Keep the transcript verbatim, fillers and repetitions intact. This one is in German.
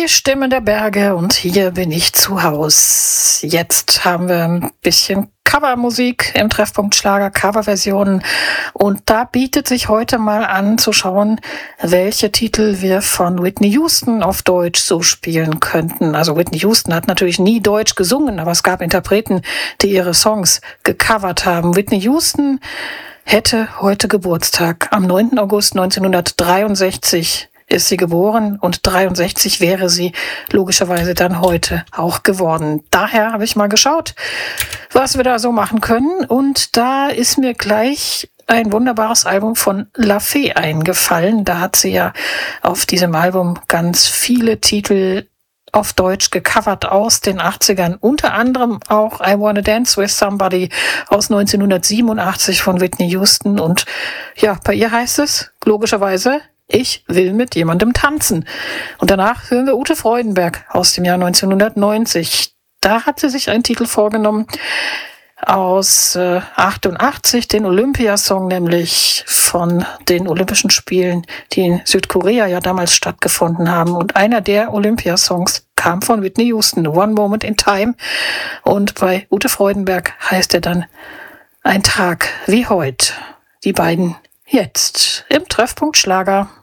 Stimmen der Berge und hier bin ich zu Haus. Jetzt haben wir ein bisschen Covermusik im Treffpunkt Schlager, Coverversionen. Und da bietet sich heute mal an zu schauen, welche Titel wir von Whitney Houston auf Deutsch so spielen könnten. Also Whitney Houston hat natürlich nie Deutsch gesungen, aber es gab Interpreten, die ihre Songs gecovert haben. Whitney Houston hätte heute Geburtstag. Am neunten August neunzehnhundertdreiundsechzig ist sie geboren und dreiundsechzig wäre sie logischerweise dann heute auch geworden. Daher habe ich mal geschaut, was wir da so machen können. Und da ist mir gleich ein wunderbares Album von La Fee eingefallen. Da hat sie ja auf diesem Album ganz viele Titel auf Deutsch gecovert aus den achtzigern. Unter anderem auch I Wanna Dance With Somebody aus neunzehnhundertsiebenundachtzig von Whitney Houston. Und ja, bei ihr heißt es logischerweise: Ich will mit jemandem tanzen. Und danach hören wir Ute Freudenberg aus dem Jahr neunzehnhundertneunzig. Da hat sie sich einen Titel vorgenommen aus äh, achtundachtzig, den Olympiasong, nämlich von den Olympischen Spielen, die in Südkorea ja damals stattgefunden haben. Und einer der Olympiasongs kam von Whitney Houston, One Moment in Time. Und bei Ute Freudenberg heißt er dann Ein Tag wie heut. Die beiden jetzt im Treffpunkt Schlager.